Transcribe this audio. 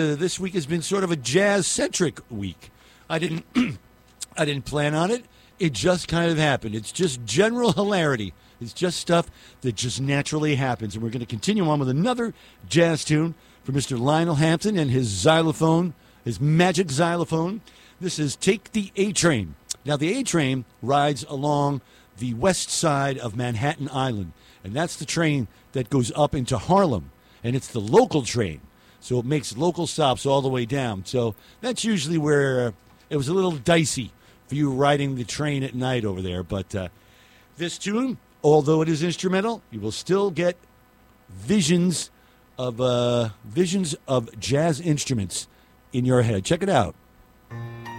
This week has been sort of a jazz-centric week. I didn't I didn't plan on it. It just kind of happened. It's just general hilarity. It's just stuff that just naturally happens. And we're going to continue on with another jazz tune for Mr. Lionel Hampton and his xylophone, his magic xylophone. This is Take the A-Train. Now, the A-Train rides along the west side of Manhattan Island, and that's the train that goes up into Harlem, and it's the local train. So it makes local stops all the way down. So that's usually where it was a little dicey for you riding the train at night over there. But this tune, although it is instrumental, you will still get visions of jazz instruments in your head. Check it out.